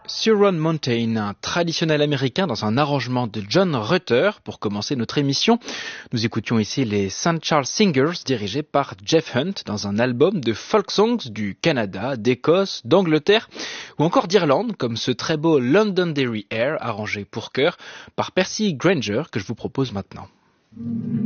Huron Mountain, un traditionnel américain dans un arrangement de John Rutter. Pour commencer notre émission, nous écoutions ici les St. Charles Singers dirigés par Jeff Hunt dans un album de folk songs du Canada, d'Écosse, d'Angleterre ou encore d'Irlande, comme ce très beau Londonderry Air arrangé pour chœur par Percy Grainger que je vous propose maintenant.